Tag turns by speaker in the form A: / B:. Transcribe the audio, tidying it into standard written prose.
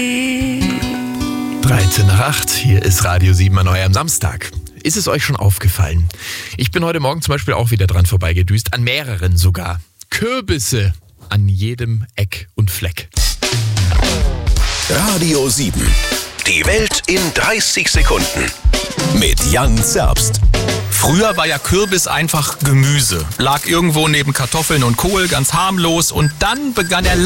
A: 13 nach 8, hier ist Radio 7 an eurem Samstag. Ist es euch schon aufgefallen? Ich bin heute Morgen zum Beispiel auch wieder dran vorbeigedüst, an mehreren sogar. Kürbisse an jedem Eck und Fleck.
B: Radio 7. Die Welt in 30 Sekunden. Mit Jan Zerbst.
C: Früher war ja Kürbis einfach Gemüse. Lag irgendwo neben Kartoffeln und Kohl, ganz harmlos. Und dann begann er